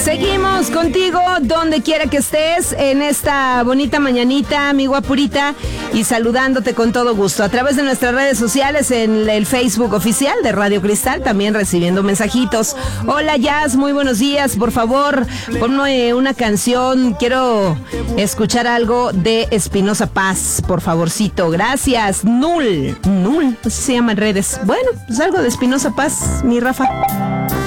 Seguimos contigo donde quiera que estés en esta bonita mañanita, mi guapurita, y saludándote con todo gusto a través de nuestras redes sociales, en el Facebook oficial de Radio Cristal, también recibiendo mensajitos. Hola Jazz, muy buenos días, por favor, ponme una canción, quiero escuchar algo de Espinoza Paz, por favorcito, gracias. Null, así se llama en redes. Bueno, pues algo de Espinoza Paz, mi Rafa.